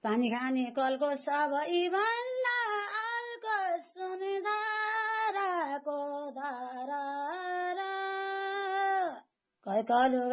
पानी खाने कलको सबैभन्दा अल्को सुने धाराको धारा कलुगा